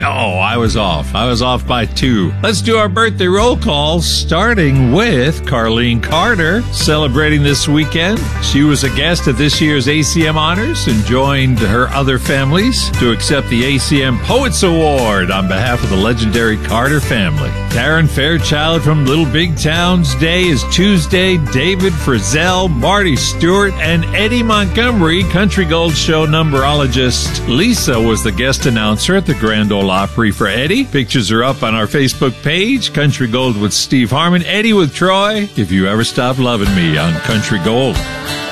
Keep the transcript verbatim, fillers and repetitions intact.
Oh, I was off. I was off by two. Let's do our birthday roll call, starting with Carlene Carter, celebrating this weekend. She was a guest at this year's A C M Honors and joined her other families to accept the A C M Poets Award on behalf of the legendary Carter family. Karen Fairchild from Little Big Town's Day is Tuesday. David Frizzell, Marty Stewart, and Eddie Montgomery, Country Gold Show numberologist. Lisa was the guest announcer at the Grand Ole Opry for Eddie. Pictures are up on our Facebook page, Country Gold with Steve Harmon, Eddie with Troy, If You Ever Stop Loving Me on Country Gold.